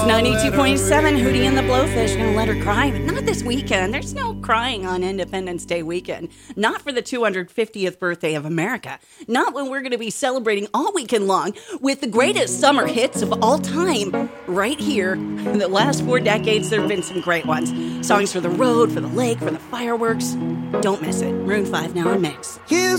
92.7 Hootie and the Blowfish. Gonna let her cry, but not this weekend. There's no crying on Independence Day weekend. Not for the 250th birthday of America. Not when we're gonna be celebrating all weekend long with the greatest summer hits of all time. Right here, in the last 4 decades, there have been some great ones. Songs for the road, for the lake, for the fireworks. Don't miss it. Maroon 5 now in mix. Here's